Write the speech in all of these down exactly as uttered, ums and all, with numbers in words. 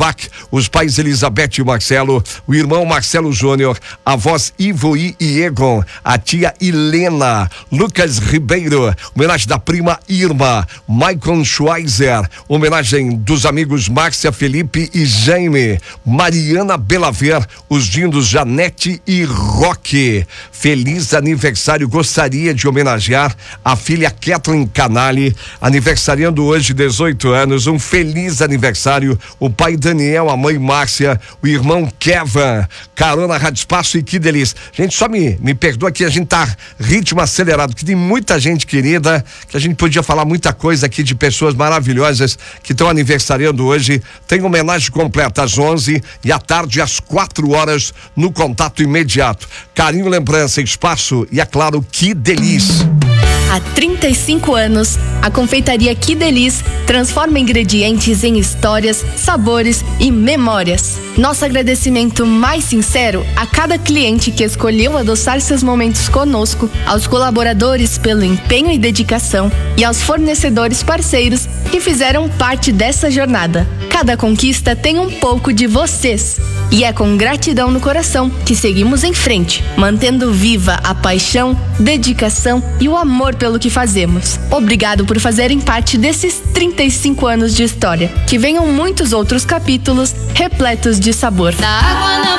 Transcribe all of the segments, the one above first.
Bach, os pais Elizabeth e Marcelo, o irmão Marcelo Júnior, avós Ivoí e Egon, a tia Helena, Lucas Ribeiro, homenagem da prima Irma, Maicon Schweizer, homenagem dos amigos Márcia, Felipe e Jaime, Mariana Belaver, os lindos Janete e Roque. Feliz aniversário, gostaria de homenagear a filha Kathleen Canali, aniversariando hoje dezoito anos, um feliz aniversário, o pai Daniel, a mãe Márcia, o irmão Kevin, carona Rádio Espaço e que delícia. Gente, só me, me perdoa que a gente tá ritmo acelerado, que tem muita gente querida, que a gente podia falar muita coisa aqui de pessoas maravilhosas que estão aniversariando hoje. Tem homenagem completa às onze e à tarde às quatro horas no contato imediato. Carinho, lembrança, espaço e, é claro, que delícia. Há trinta e cinco anos, a confeitaria Que Delice transforma ingredientes em histórias, sabores e memórias. Nosso agradecimento mais sincero a cada cliente que escolheu adoçar seus momentos conosco, aos colaboradores pelo empenho e dedicação e aos fornecedores parceiros que fizeram parte dessa jornada. Cada conquista tem um pouco de vocês. E é com gratidão no coração que seguimos em frente, mantendo viva a paixão, dedicação e o amor pelo que fazemos. Obrigado por fazerem parte desses trinta e cinco anos de história. Que venham muitos outros capítulos repletos de sabor. Da água na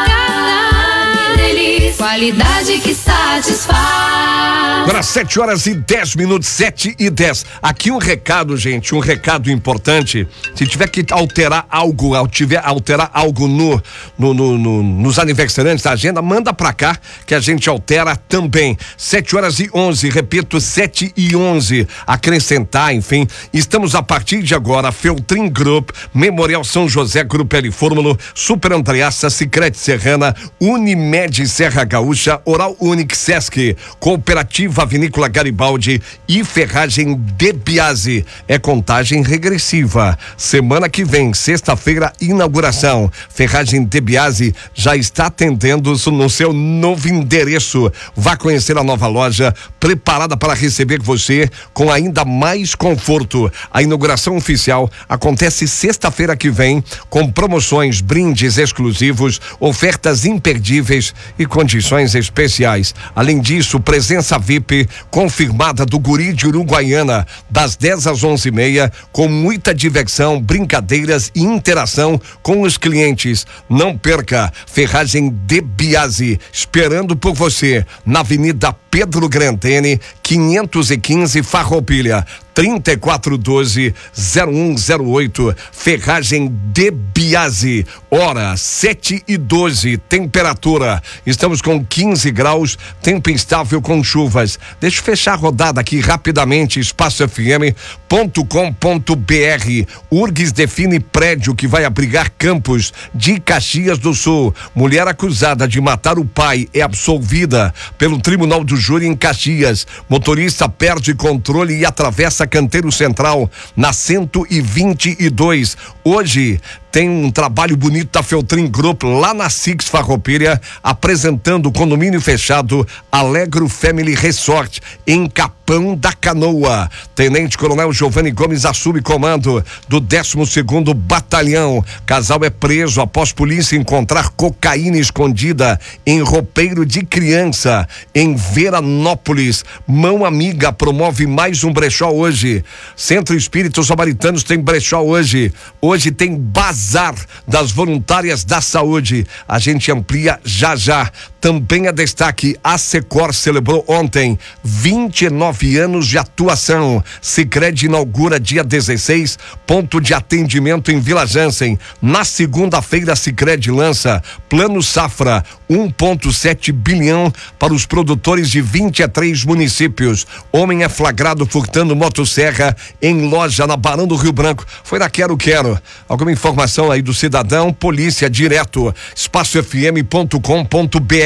boca, da delícia, qualidade que satisfaz. Agora sete horas e dez minutos, sete e dez. Aqui um recado, gente, um recado importante. Se tiver que alterar algo, tiver alterar algo no, no, no, no nos aniversariantes da agenda, manda pra cá que a gente altera também. sete horas e onze, repito, sete e onze. Acrescentar, enfim, estamos a partir de agora, Feltrin Group, Memorial São José, Grupo L Fórmula, Super Andreassa, Sicredi Serrana, Unimed Serra Gaúcha, Oral Unique Sesc, Cooperativa Vinícola Garibaldi e Ferragem De Biasi. É contagem regressiva. Semana que vem, sexta-feira, inauguração. Ferragem De Biasi já está atendendo no seu novo endereço. Vá conhecer a nova loja, preparada para receber você com ainda mais conforto. A inauguração oficial acontece sexta-feira que vem, com promoções, brindes exclusivos, ofertas imperdíveis e condições especiais. Além disso, presença V I P confirmada do Guri de Uruguaiana, das dez às onze e meia, com muita diversão, brincadeiras e interação com os clientes. Não perca, Ferragem De Biasi, esperando por você, na Avenida Pedro Grantene, quinhentos e quinze, Farroupilha. trinta e quatro doze, zero um zero oito, Ferragem De Biasi. Hora sete e doze, temperatura. Estamos com quinze graus, tempo instável com chuvas. Deixa eu fechar a rodada aqui rapidamente. espaço f m ponto com ponto b r. Urgues define prédio que vai abrigar campos de Caxias do Sul. Mulher acusada de matar o pai é absolvida pelo Tribunal do Júri em Caxias. Motorista perde controle e atravessa Canteiro Central na cento e vinte e dois. Hoje tem um trabalho bonito da Feltrin Group lá na Six Farroupilha, apresentando o condomínio fechado Alegro Family Resort em Capão da Canoa. Tenente Coronel Giovanni Gomes assume comando do décimo segundo Batalhão. Casal é preso após polícia encontrar cocaína escondida em roupeiro de criança em Veranópolis. Mão Amiga promove mais um brechó hoje. Centro Espíritos Samaritanos tem brechó hoje. Hoje tem Bazar das Voluntárias da Saúde. A gente amplia já já. Também é destaque, a Secor celebrou ontem vinte e nove anos de atuação. Sicredi inaugura dia dezesseis, ponto de atendimento em Vila Jansen. Na segunda-feira, Sicredi lança Plano Safra, um ponto sete bilhão para os produtores de vinte e três municípios. Homem é flagrado furtando motosserra em loja na Barão do Rio Branco. Foi na Quero Quero. Alguma informação aí do cidadão? Polícia direto. espaço f m ponto com ponto b r.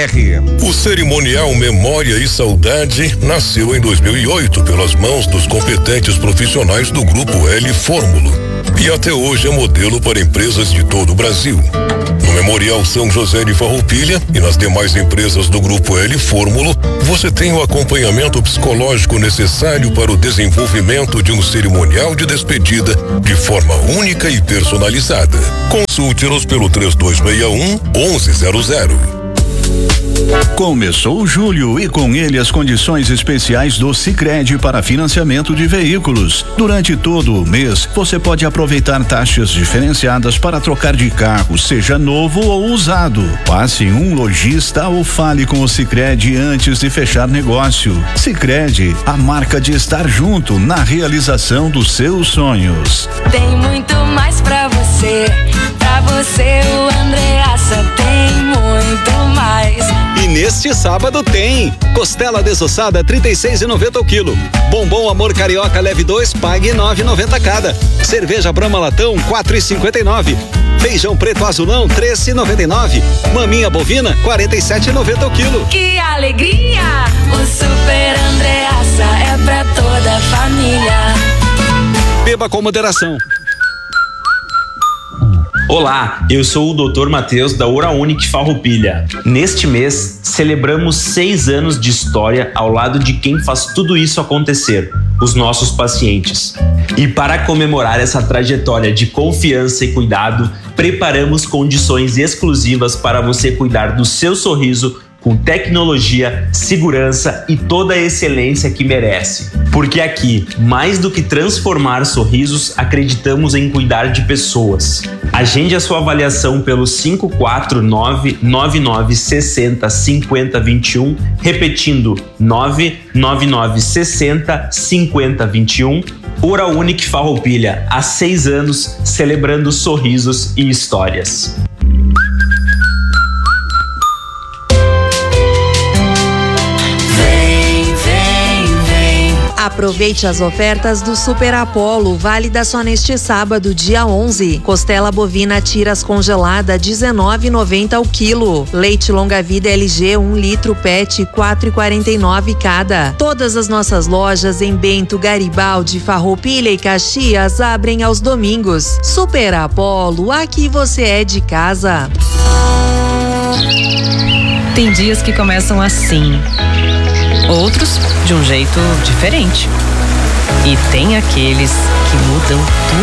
O cerimonial Memória e Saudade nasceu em dois mil e oito pelas mãos dos competentes profissionais do Grupo L Fórmulo e até hoje é modelo para empresas de todo o Brasil. No Memorial São José de Farroupilha e nas demais empresas do Grupo L Fórmulo, você tem o acompanhamento psicológico necessário para o desenvolvimento de um cerimonial de despedida de forma única e personalizada. Consulte-nos pelo três dois seis um, um um zero zero. Começou julho e com ele as condições especiais do Sicredi para financiamento de veículos. Durante todo o mês, você pode aproveitar taxas diferenciadas para trocar de carro, seja novo ou usado. Passe em um lojista ou fale com o Sicredi antes de fechar negócio. Sicredi, a marca de estar junto na realização dos seus sonhos. Tem muito mais pra você, pra você o Andreassa tem muito mais. E neste sábado tem costela desossada trinta e seis e noventa o quilo. Bombom Amor Carioca leve dois, pague nove e noventa cada. Cerveja Brahma Latão quatro e cinquenta e nove. Feijão preto azulão três e noventa e nove. Maminha bovina quarenta e sete e noventa o quilo. Que alegria! O Super Andreassa é pra toda a família. Beba com moderação. Olá, eu sou o doutor Matheus da Oraunic Farroupilha. Neste mês, celebramos seis anos de história ao lado de quem faz tudo isso acontecer, os nossos pacientes. E para comemorar essa trajetória de confiança e cuidado, preparamos condições exclusivas para você cuidar do seu sorriso com tecnologia, segurança e toda a excelência que merece. Porque aqui, mais do que transformar sorrisos, acreditamos em cuidar de pessoas. Agende a sua avaliação pelo cinco quatro nove, nove nove seis zero, cinco zero dois um, repetindo nove nove nove seis zero, cinco zero dois um. Oraunic Farroupilha, há seis anos, celebrando sorrisos e histórias. Aproveite as ofertas do Super Apollo, válida só neste sábado, dia onze. Costela bovina tiras congelada, dezenove e noventa o quilo. Leite longa-vida L G um litro pet, quatro e quarenta e nove cada. Todas as nossas lojas em Bento, Garibaldi, Farroupilha e Caxias abrem aos domingos. Super Apollo, aqui você é de casa. Tem dias que começam assim, outros de um jeito diferente. E tem aqueles que mudam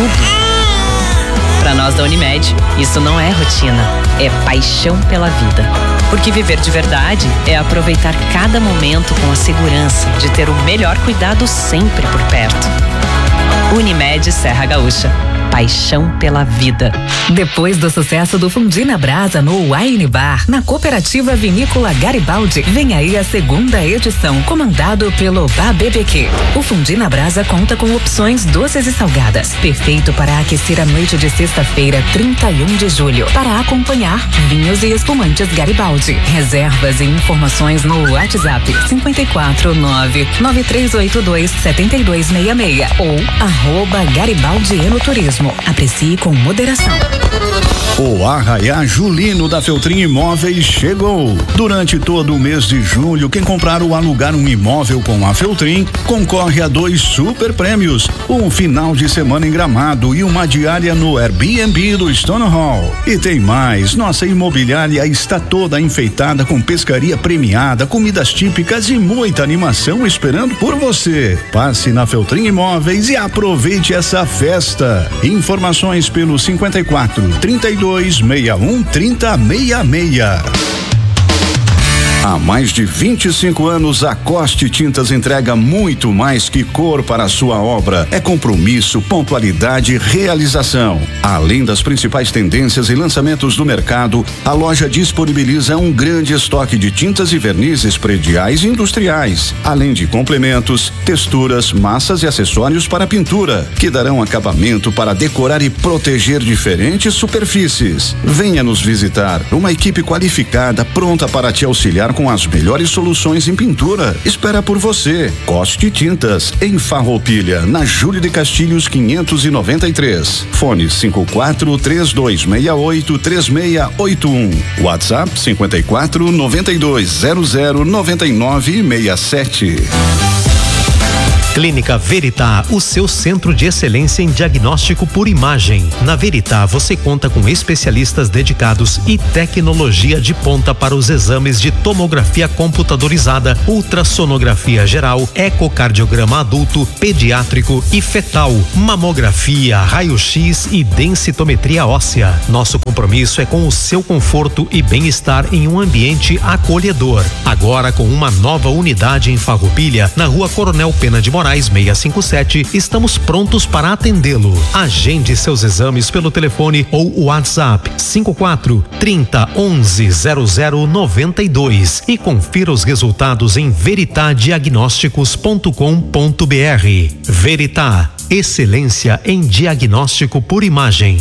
tudo. Para nós da Unimed, isso não é rotina, é paixão pela vida. Porque viver de verdade é aproveitar cada momento com a segurança de ter o melhor cuidado sempre por perto. Unimed Serra Gaúcha. Paixão pela vida. Depois do sucesso do Fundi na Brasa no Wine Bar, na Cooperativa Vinícola Garibaldi, vem aí a segunda edição, comandado pelo B B B Q. O Fundi na Brasa conta com opções doces e salgadas, perfeito para aquecer a noite de sexta-feira, trinta e um de julho, para acompanhar vinhos e espumantes Garibaldi. Reservas e informações no WhatsApp cinco quatro nove, nove três oito dois, sete dois seis seis ou arroba Garibaldi no Turismo. Aprecie com moderação. O Arraiá Julino da Feltrin Imóveis chegou. Durante todo o mês de julho, quem comprar ou alugar um imóvel com a Feltrin concorre a dois super prêmios: um final de semana em Gramado e uma diária no Airbnb do Stone Hall. E tem mais, nossa imobiliária está toda enfeitada com pescaria premiada, comidas típicas e muita animação esperando por você. Passe na Feltrin Imóveis e aproveite essa festa. Informações pelo cinco quatro, trinta e dois, sessenta e um, trinta, sessenta e seis. Há mais de vinte e cinco anos, a Coste Tintas entrega muito mais que cor para a sua obra. É compromisso, pontualidade e realização. Além das principais tendências e lançamentos do mercado, a loja disponibiliza um grande estoque de tintas e vernizes prediais e industriais, além de complementos, texturas, massas e acessórios para pintura, que darão acabamento para decorar e proteger diferentes superfícies. Venha nos visitar, uma equipe qualificada pronta para te auxiliar com as melhores soluções em pintura. Espera por você. Coste Tintas, em Farroupilha, na Júlio de Castilhos quinhentos e noventa e três. Fone cinco quatro três dois seis oito três seis oito um. WhatsApp cinquenta e quatro noventa e dois zero zero noventa e nove sessenta e sete. Clínica Veritá, o seu centro de excelência em diagnóstico por imagem. Na Veritá, você conta com especialistas dedicados e tecnologia de ponta para os exames de tomografia computadorizada, ultrassonografia geral, ecocardiograma adulto, pediátrico e fetal, mamografia, raio-x e densitometria óssea. Nosso compromisso é com o seu conforto e bem-estar em um ambiente acolhedor. Agora com uma nova unidade em Farroupilha, na Rua Coronel Pena de Moraes seiscentos e cinquenta e sete, estamos prontos para atendê-lo. Agende seus exames pelo telefone ou WhatsApp cinco quatro trinta onze zero zero noventa e dois e confira os resultados em veritadiagnósticos ponto com ponto br. Veritá, excelência em diagnóstico por imagem.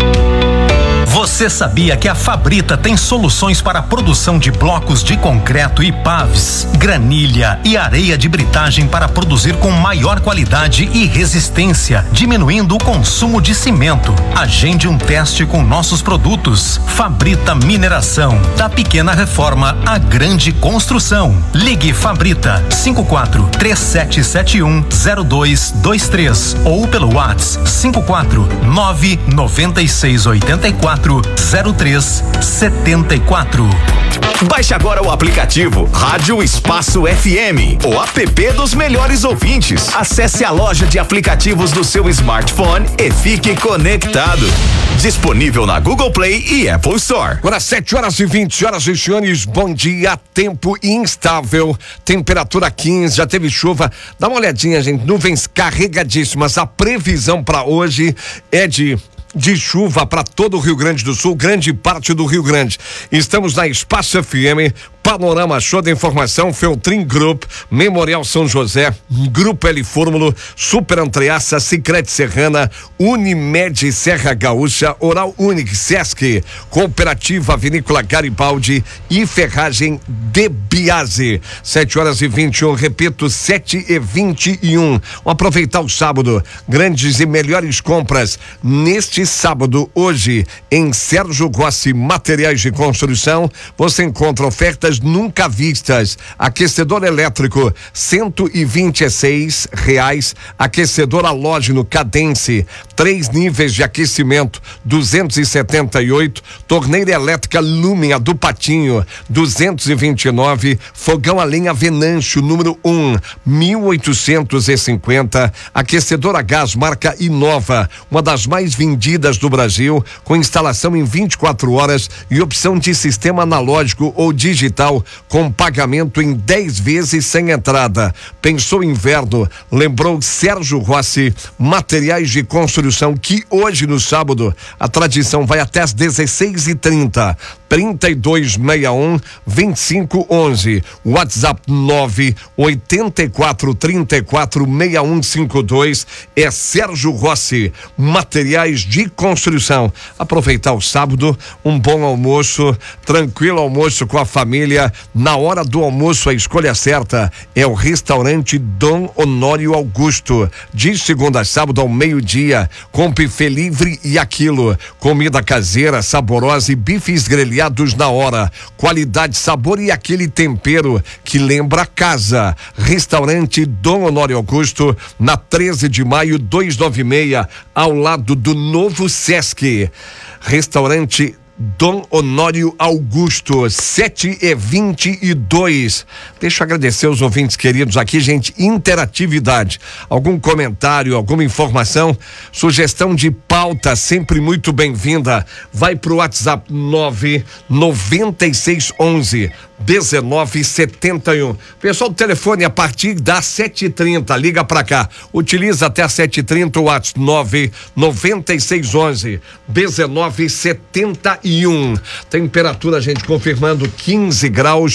Você sabia que a Fabrita tem soluções para a produção de blocos de concreto e paves, granilha e areia de britagem para produzir com maior qualidade e resistência, diminuindo o consumo de cimento? Agende um teste com nossos produtos. Fabrita Mineração, da pequena reforma à grande construção. Ligue Fabrita cinco quatro três sete sete um zero dois dois três ou pelo WhatsApp cinco quatro nove nove seis oito quatro zero três setenta e quatro. Baixe agora o aplicativo Rádio Espaço F M, o app dos melhores ouvintes. Acesse a loja de aplicativos do seu smartphone e fique conectado. Disponível na Google Play e Apple Store. Agora sete horas e vinte, senhoras e senhores, bom dia. Tempo instável, temperatura quinze, já teve chuva. Dá uma olhadinha, gente, nuvens carregadíssimas. A previsão para hoje é de de chuva para todo o Rio Grande do Sul, grande parte do Rio Grande. Estamos na Espaço F M, Panorama Show da Informação, Feltrin Group, Memorial São José, Grupo L Fórmulo, Super Antreaça, Sicredi Serrana, Unimed Serra Gaúcha, Oral Unique, Sesc, Cooperativa Vinícola Garibaldi e Ferragem de Biase. sete horas e vinte e um, repito, sete e vinte e um. Vamos aproveitar o sábado, grandes e melhores compras neste sábado, hoje, em Sérgio Rossi Materiais de Construção. Você encontra ofertas nunca vistas. Aquecedor elétrico cento e vinte e seis reais, aquecedor halógeno Cadence, três níveis de aquecimento duzentos e setenta e oito, torneira elétrica Lumia do Patinho duzentos e vinte e nove, fogão a lenha Venâncio número um mil oitocentos e cinquenta, aquecedor a gás marca Inova, uma das mais vendidas do Brasil, com instalação em vinte e quatro horas e opção de sistema analógico ou digital com pagamento em dez vezes sem entrada. Pensou inverno? Lembrou Sérgio Rossi Materiais de Construção, que hoje no sábado a tradição vai até às dezesseis e trinta. trinta e dois sessenta e um vinte e cinco onze, WhatsApp nove oitenta e quatro trinta e quatro sessenta e um cinquenta e dois. É Sérgio Rossi Materiais de Construção. Aproveitar o sábado, um bom almoço, tranquilo almoço com a família. Na hora do almoço, a escolha certa é o restaurante Dom Honório Augusto, de segunda a sábado ao meio-dia, com buffet livre e aquilo, comida caseira, saborosa e bifes grelhados na hora, qualidade, sabor e aquele tempero que lembra casa. Restaurante Dom Honório Augusto, na treze de maio duzentos e noventa e seis, ao lado do novo Sesc. Restaurante Dom Honório Augusto, sete e vinte e dois. Deixa eu agradecer os ouvintes queridos aqui, gente. Interatividade. Algum comentário, alguma informação, sugestão de pauta, sempre muito bem-vinda. Vai pro WhatsApp nove nove seis onze dezenove setenta e um. Pessoal do telefone, a partir das sete e trinta, liga pra cá. Utiliza até às sete e trinta o WhatsApp nove nove seis onze dezenove setenta e um. Temperatura, gente, confirmando quinze graus.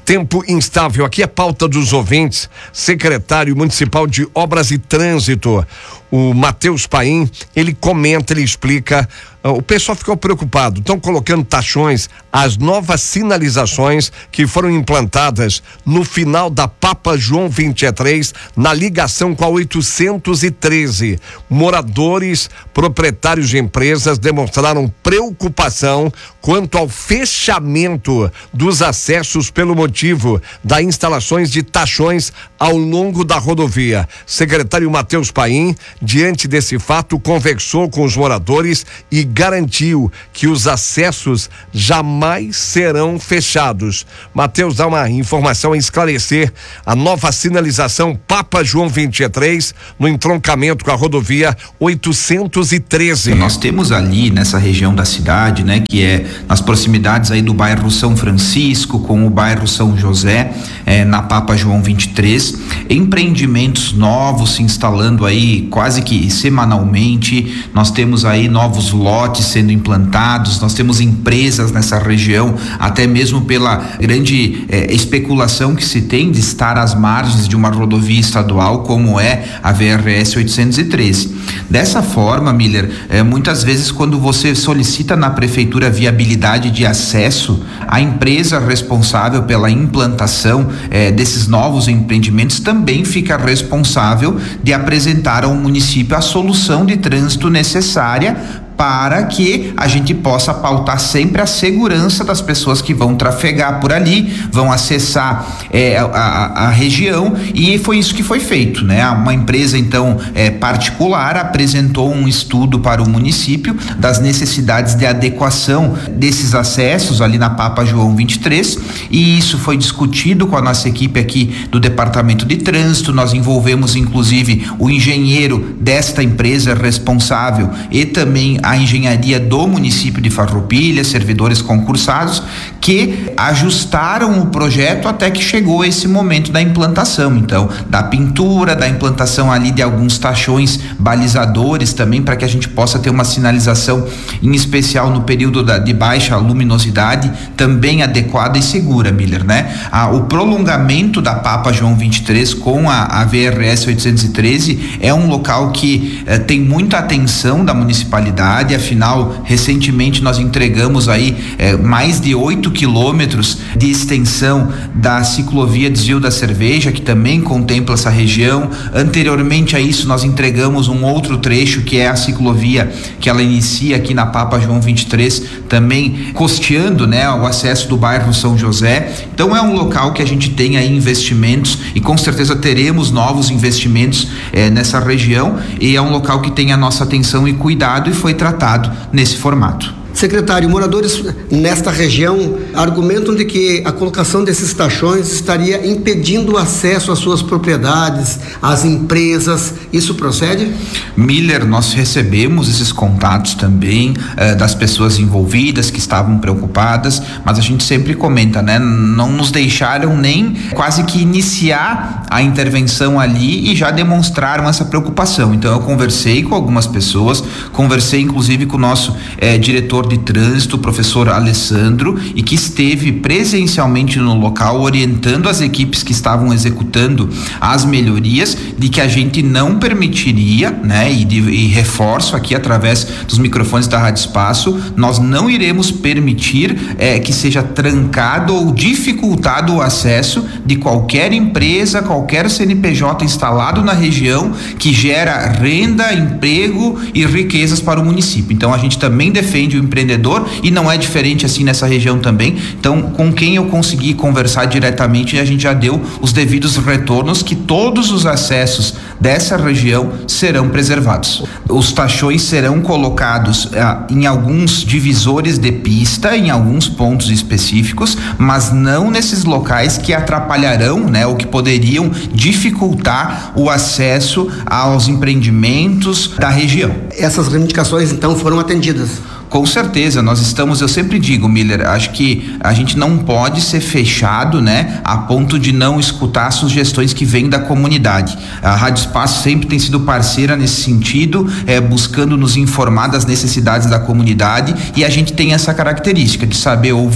Tempo instável, aqui é pauta dos ouvintes. Secretário Municipal de Obras e Trânsito, o Matheus Paim, ele comenta, ele explica. O pessoal ficou preocupado, estão colocando taxões, as novas sinalizações que foram implantadas no final da Papa João vinte e três, na ligação com a oitocentos e treze. Moradores, proprietários de empresas demonstraram preocupação quanto ao fechamento dos acessos pelo motivo das instalações de taxões ao longo da rodovia. Secretário Matheus Paim, diante desse fato, conversou com os moradores e garantiu que os acessos jamais serão fechados. Matheus dá uma informação a esclarecer a nova sinalização Papa João vinte e três no entroncamento com a rodovia oitocentos e treze. Nós temos ali nessa região da cidade, né, que é nas proximidades aí do bairro São Francisco com o bairro São José, eh, na Papa João vinte e três, empreendimentos novos se instalando aí quase que semanalmente. Nós temos aí novos lotes sendo implantados, nós temos empresas nessa região, até mesmo pela grande eh, especulação que se tem de estar às margens de uma rodovia estadual como é a V R S oitocentos e treze. Dessa forma, Miller, eh, muitas vezes quando você solicita na prefeitura viabilidade de acesso, a empresa responsável pela implantação eh, desses novos empreendimentos também fica responsável de apresentar ao município a solução de trânsito necessária para que a gente possa pautar sempre a segurança das pessoas que vão trafegar por ali, vão acessar eh, a, a, a região, e foi isso que foi feito, né? Uma empresa então eh, particular apresentou um estudo para o município das necessidades de adequação desses acessos ali na Papa João vinte e três, e isso foi discutido com a nossa equipe aqui do Departamento de Trânsito. Nós envolvemos inclusive o engenheiro desta empresa responsável e também a engenharia do município de Farroupilha, servidores concursados, que ajustaram o projeto até que chegou esse momento da implantação, então, da pintura, da implantação ali de alguns taxões balizadores também, para que a gente possa ter uma sinalização, em especial no período da, de baixa luminosidade, também adequada e segura, Miller, né? Ah, o prolongamento da Papa João vinte e três com a, a V R S oitocentos e treze é um local que eh, tem muita atenção da municipalidade. Afinal, recentemente nós entregamos aí eh, mais de oito quilômetros de extensão da ciclovia Desvio da Cerveja, que também contempla essa região. Anteriormente a isso, nós entregamos um outro trecho, que é a ciclovia que ela inicia aqui na Papa João vinte e três, também costeando, né, o acesso do bairro São José. Então é um local que a gente tem aí investimentos, e com certeza teremos novos investimentos eh, nessa região, e é um local que tem a nossa atenção e cuidado, e foi tratado nesse formato. Secretário, moradores nesta região argumentam de que a colocação desses taxões estaria impedindo o acesso às suas propriedades, às empresas. Isso procede? Miller, nós recebemos esses contatos também eh, das pessoas envolvidas que estavam preocupadas, mas a gente sempre comenta, né? Não nos deixaram nem quase que iniciar a intervenção ali e já demonstraram essa preocupação. Então eu conversei com algumas pessoas, conversei inclusive com o nosso eh, diretor de trânsito, o professor Alessandro, e que esteve presencialmente no local orientando as equipes que estavam executando as melhorias, de que a gente não permitiria, né, e, de, e reforço aqui através dos microfones da Rádio Espaço, nós não iremos permitir eh, que seja trancado ou dificultado o acesso de qualquer empresa, qualquer C N P J instalado na região que gera renda, emprego e riquezas para o município. Então a gente também defende o empreendedor, e não é diferente assim nessa região também. Então, com quem eu consegui conversar diretamente, a gente já deu os devidos retornos que todos os acessos dessa região serão preservados. Os taxões serão colocados ah, em alguns divisores de pista, em alguns pontos específicos, mas não nesses locais que atrapalharão, né, ou que poderiam dificultar o acesso aos empreendimentos da região. Essas reivindicações então foram atendidas? Com certeza, nós estamos, eu sempre digo, Miller, acho que a gente não pode ser fechado, né, a ponto de não escutar sugestões que vêm da comunidade. A Rádio Espaço sempre tem sido parceira nesse sentido, é, buscando nos informar das necessidades da comunidade, e a gente tem essa característica de saber ouvir,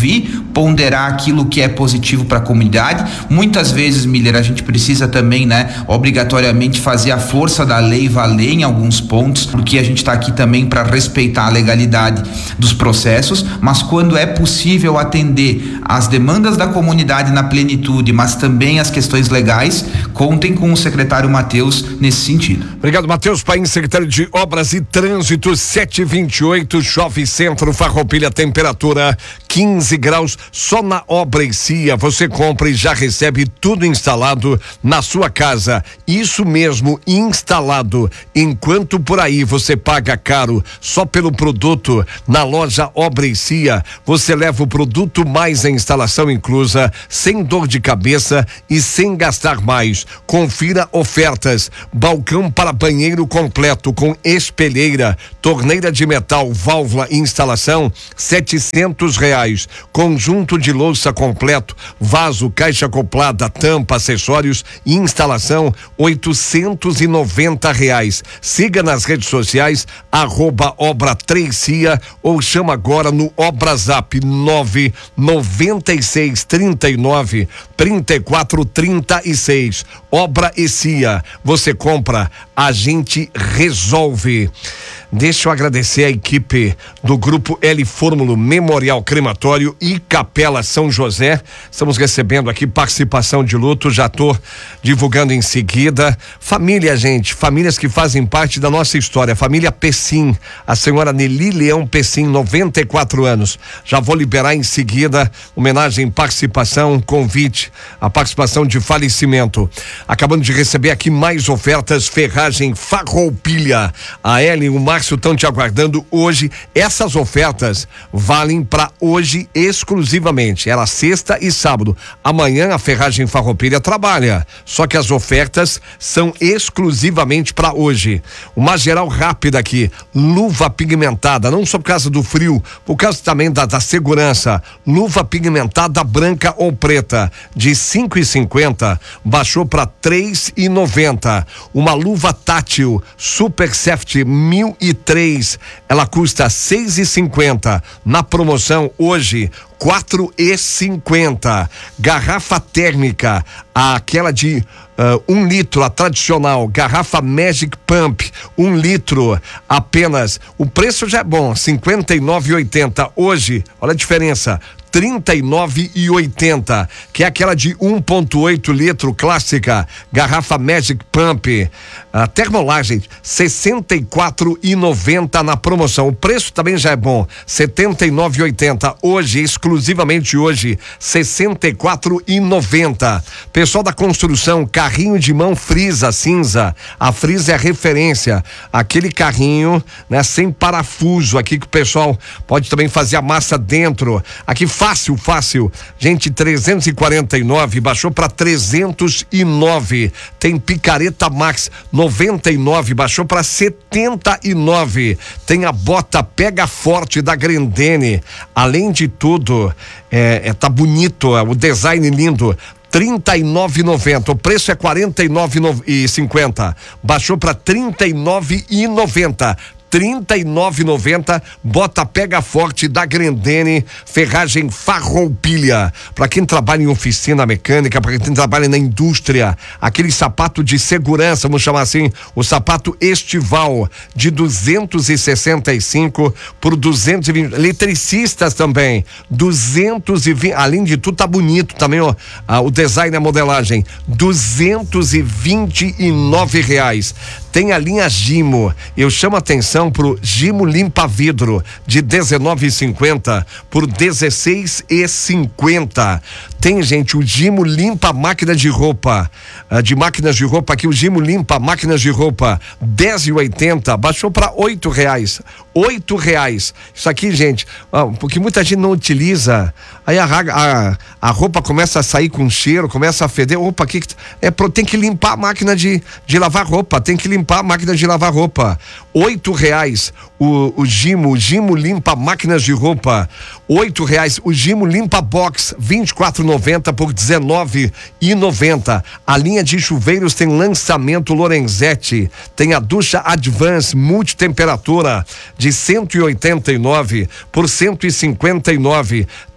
ponderar aquilo que é positivo para a comunidade. Muitas vezes, Miller, a gente precisa também, né, obrigatoriamente fazer a força da lei valer em alguns pontos, porque a gente está aqui também para respeitar a legalidade dos processos, mas quando é possível atender às demandas da comunidade na plenitude, mas também as questões legais, contem com o secretário Matheus nesse sentido. Obrigado, Matheus Paim, secretário de Obras e Trânsito. Sete e vinte e oito, chove centro, Farroupilha, temperatura quinze graus. Só na Obra e Cia você compra e já recebe tudo instalado na sua casa. Isso mesmo, instalado. Enquanto por aí você paga caro só pelo produto, na loja Obra e Cia você leva o produto mais a instalação inclusa, sem dor de cabeça e sem gastar mais. Confira ofertas: balcão para banheiro completo com espelheira, torneira de metal, válvula e instalação, setecentos reais. Conjunto de louça completo, vaso, caixa acoplada, tampa, acessórios e instalação, oitocentos e noventa reais. Siga nas redes sociais arroba Obra três Cia ou chama agora no Obrazap nove noventa e seis trinta e nove trinta e quatro trinta e seis. Obra e Cia, você compra, a gente resolve. Deixa eu agradecer a equipe do Grupo L Fórmulo Memorial Crematório e Capela São José. Estamos recebendo aqui participação de luto, já tô divulgando em seguida. Família, gente, famílias que fazem parte da nossa história. Família Pessim, a senhora Nelly Leão Pessim, noventa e quatro anos. Já vou liberar em seguida homenagem, participação, convite, a participação de falecimento. Acabando de receber aqui mais ofertas, Ferragem Farroupilha. A Ellen, o Márcio estão te aguardando hoje. Essas ofertas valem para hoje exclusivamente. Era sexta e sábado. Amanhã a Ferragem Farroupilha trabalha. Só que as ofertas são exclusivamente para hoje. Uma geral rápida aqui. Luva pigmentada, não só por causa do frio, por causa também da, da segurança. Luva pigmentada branca ou preta, de cinco e cinquenta baixou para três e noventa. Uma luva tátil Super Safety mil e três, ela custa seis e cinquenta. Na promoção hoje, quatro e cinquenta. Garrafa térmica, aquela de uh, um litro, a tradicional, garrafa Magic Pump, um litro, apenas. O preço já é bom, cinquenta e nove e oitenta. Hoje, olha a diferença, trinta e nove e oitenta, que é aquela de um ponto oito litro clássica, garrafa Magic Pump. A termolagem sessenta e quatro e noventa na promoção. O preço também já é bom, setenta e nove e oitenta. Hoje, exclusivamente hoje, sessenta e quatro e noventa. Pessoal da construção, carrinho de mão Frisa cinza. A Frisa é a referência, aquele carrinho, né, sem parafuso aqui que o pessoal pode também fazer a massa dentro. Aqui fácil, fácil. Gente, trezentos e quarenta e nove baixou para trezentos e nove. Tem picareta Max noventa e nove, baixou para setenta e nove. Tem a bota Pega Forte da Grendene. Além de tudo, é, é, tá bonito, é, o design lindo. trinta e nove e noventa. O preço é quarenta e nove e cinquenta. Baixou para trinta e nove e noventa. trinta e nove e noventa, bota Pega Forte da Grendene, Ferragem Farroupilha. Para quem trabalha em oficina mecânica, para quem trabalha na indústria, aquele sapato de segurança, vamos chamar assim, o sapato estival de duzentos e sessenta e cinco por duzentos e vinte. Eletricistas também, duzentos e vinte. Além de tudo, tá bonito também, ó, ah, o design e a modelagem, duzentos e vinte e nove reais. Tem a linha Gimo. Eu chamo a atenção pro Gimo Limpa Vidro de dezenove e cinquenta por dezesseis e cinquenta. Tem, gente, o Gimo Limpa Máquina de Roupa, uh, de máquinas de roupa aqui, o Gimo Limpa Máquinas de Roupa, dez e oitenta, baixou para oito reais. Oito reais. Isso aqui, gente, uh, porque muita gente não utiliza, aí a, a, a roupa começa a sair com cheiro, começa a feder. Opa, aqui é pro, tem que limpar a máquina de, de lavar roupa, tem que limpar a máquina de lavar roupa. Oito reais o, o Gimo, o Gimo Limpa Máquinas de Roupa, oito reais. O Gimo Limpa Box, vinte e quatro e noventa por dezenove e noventa. A linha de chuveiros tem lançamento Lorenzetti, tem a ducha Advance multitemperatura de cento e oitenta e nove por cento e cinquenta e nove.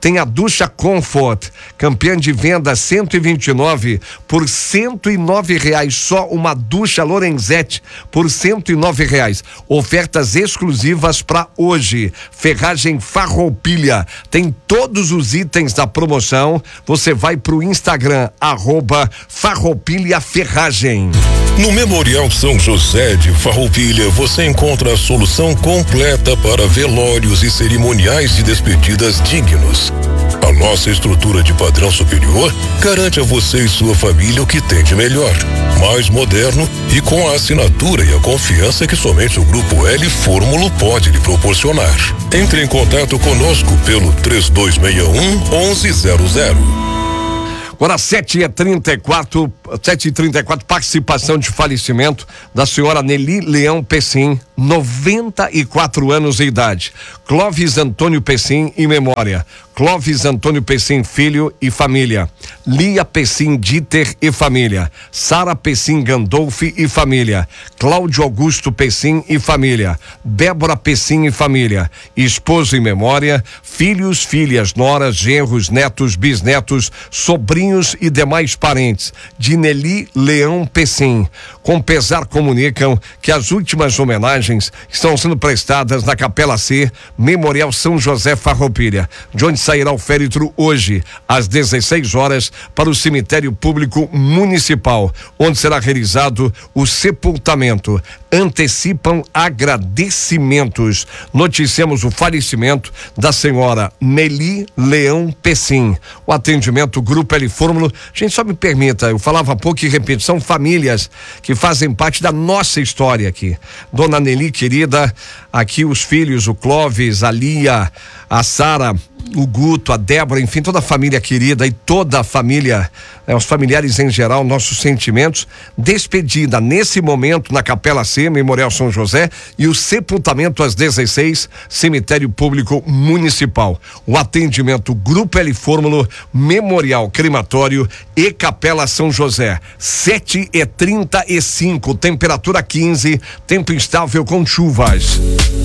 tem a ducha Comfort, campeã de venda cento e vinte e nove por cento e nove reais, só uma ducha Lorenzetti por cento e nove reais. Ofertas exclusivas para hoje. Ferragem Farroupilha, tem todos os itens da promoção. Você vai pro Instagram, arroba Farroupilha Ferragem. No Memorial São José de Farroupilha, você encontra a solução completa para velórios e cerimoniais de despedidas dignos. A nossa estrutura de padrão superior garante a você e sua família o que tem de melhor, mais moderno e com a assinatura e a confiança que somente o Grupo L Fórmulo pode lhe proporcionar. Entre em contato conosco pelo três dois seis um, onze zero zero. Agora sete e trinta e quatro, sete e trinta e quatro, participação de falecimento da senhora Nelly Leão Pessim, noventa e quatro anos de idade. Clóvis Antônio Pessim em memória. Clóvis Antônio Pessim filho e família. Lia Pessim Dieter e família. Sara Pessim Gandolfi e família. Cláudio Augusto Pessim e família. Débora Pessim e família. Esposo em memória. Filhos, filhas, noras, genros, netos, bisnetos, sobrinhos e demais parentes de Nelly Leão Pessim. Com pesar comunicam que as últimas homenagens estão sendo prestadas na Capela C, Memorial São José Farroupilha, de onde sairá o féretro hoje, às dezesseis horas, para o cemitério público municipal, onde será realizado o sepultamento. Antecipam agradecimentos. Noticiamos o falecimento da senhora Nelly Leão Pessim. O atendimento Grupo L Fórmulo, gente, só me permita, eu falava há pouco e repito, são famílias que fazem parte da nossa história aqui. Dona Nelly, querida, aqui os filhos, o Clóvis, a Lia, a Sara, o Guto, a Débora, enfim, toda a família querida e toda a família, né, os familiares em geral, nossos sentimentos. Despedida nesse momento na Capela C, Memorial São José, e o sepultamento às dezesseis, cemitério público municipal. O atendimento Grupo L Fórmulo, Memorial Crematório e Capela São José. sete e trinta e cinco, temperatura quinze, tempo instável com chuvas.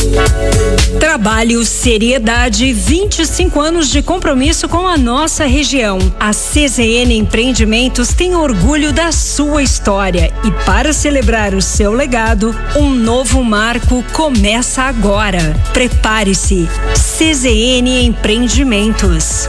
Trabalho, seriedade, vinte e cinco anos de compromisso com a nossa região. A C Z N Empreendimentos tem orgulho da sua história e, para celebrar o seu legado, um novo marco começa agora. Prepare-se. C Z N Empreendimentos.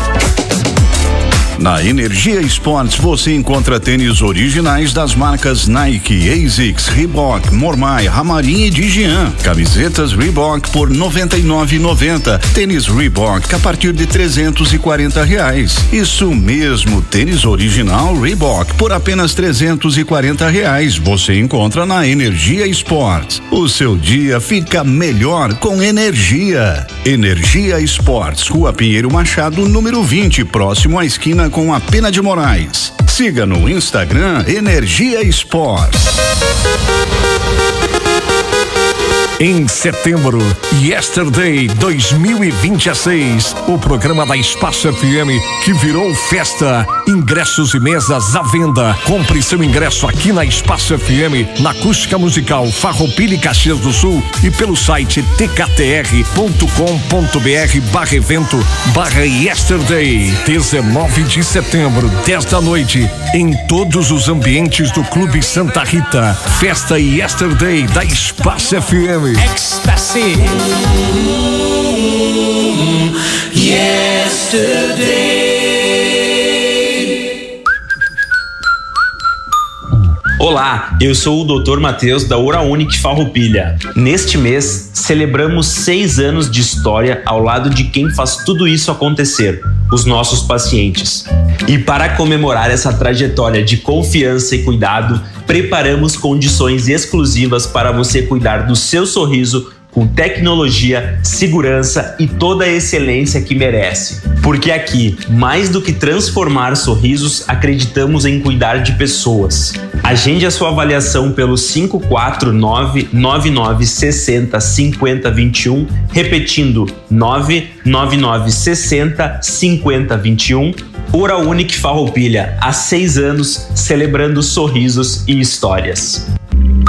Na Energia Esportes você encontra tênis originais das marcas Nike, ASICS, Reebok, Mormai, Ramarim e Digian. Camisetas Reebok por noventa e nove reais e noventa centavos. Tênis Reebok a partir de trezentos e quarenta reais. Isso mesmo, tênis original Reebok por apenas trezentos e quarenta reais. Você encontra na Energia Esportes. O seu dia fica melhor com energia. Energia Esportes, Rua Pinheiro Machado, número vinte, próximo à esquina com a Pena de Moraes. Siga no Instagram Energia Esportes. Em setembro, Yesterday dois mil e vinte e seis, o programa da Espaço F M que virou festa. Ingressos e mesas à venda. Compre seu ingresso aqui na Espaço F M, na Acústica Musical Farroupilha e Caxias do Sul e pelo site t k t r ponto com ponto b r barra evento barra Yesterday. dezenove de setembro, dez da noite, em todos os ambientes do Clube Santa Rita. Festa Yesterday da Espaço F M. Ecstasy. Yesterday. Olá, eu sou o doutor Matheus da Ora Unic Farroupilha. Neste mês, celebramos seis anos de história ao lado de quem faz tudo isso acontecer, os nossos pacientes. E para comemorar essa trajetória de confiança e cuidado, preparamos condições exclusivas para você cuidar do seu sorriso com tecnologia, segurança e toda a excelência que merece. Porque aqui, mais do que transformar sorrisos, acreditamos em cuidar de pessoas. Agende a sua avaliação pelo cinco quatro nove, nove nove seis zero, cinco zero dois um, repetindo nove nove nove seis zero, cinco zero dois um. Ora Unic Farroupilha, há seis anos, celebrando sorrisos e histórias.